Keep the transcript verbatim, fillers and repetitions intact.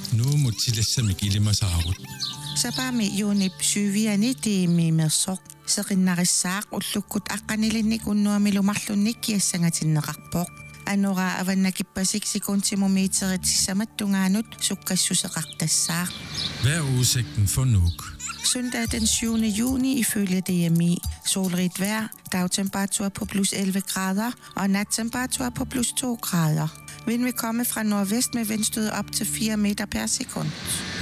Nu må tillæssamme gilimasaarut. Sapami juuni syviani tiimimersoq seqinnarissaaq ullukkut aqqanilinnik unnuamilumarlunnik kiassangatinneqarpoq anora avannakippasik sekuntimumeterittissamat tungaanut sukkassuseqartassaaq. Hvad er udsigten for Nuuk? Søndag den syvende juni ifølge D M I. Solrigt vejr, dagtemperatur på plus elleve grader og nattemperatur på plus to grader. Vind vil komme fra nordvest med vindstød op til fire meter per sekund.